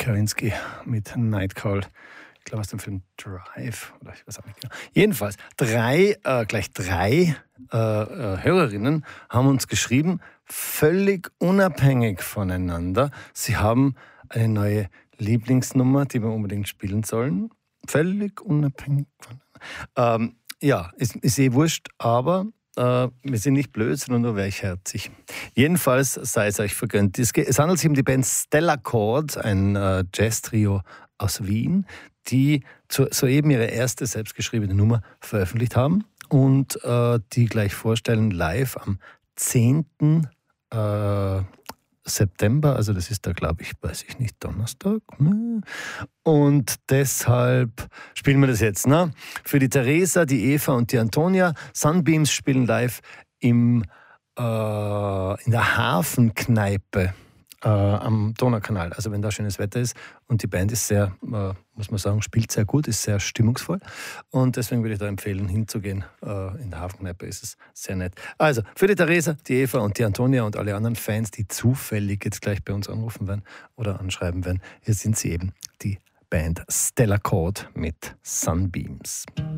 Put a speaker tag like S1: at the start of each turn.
S1: Karinski mit Nightcall. Ich glaube aus dem Film Drive oder ich weiß auch nicht genau. Jedenfalls, gleich drei Hörerinnen haben uns geschrieben, völlig unabhängig voneinander. Sie haben eine neue Lieblingsnummer, die wir unbedingt spielen sollen. Völlig unabhängig voneinander. Ja, ist eh wurscht, aber wir sind nicht blöd, sondern nur weichherzig. Jedenfalls sei es euch vergönnt. Es handelt sich um die Band Stella Chord, ein Jazz-Trio aus Wien, die soeben ihre erste selbstgeschriebene Nummer veröffentlicht haben und die gleich vorstellen live am 10. September, also das ist da, glaube ich, weiß ich nicht, Donnerstag. Und deshalb spielen wir das jetzt. Ne? Für die Theresa, die Eva und die Antonia. Sunbeams spielen live in der Hafenkneipe am Donaukanal. Also wenn da schönes Wetter ist und die Band ist sehr, muss man sagen, spielt sehr gut, ist sehr stimmungsvoll und deswegen würde ich da empfehlen, hinzugehen. In der Hafenkneipe ist es sehr nett. Also für die Theresa, die Eva und die Antonia und alle anderen Fans, die zufällig jetzt gleich bei uns anrufen werden oder anschreiben werden, hier sind sie eben, die Band Stella Chord mit Sunbeams.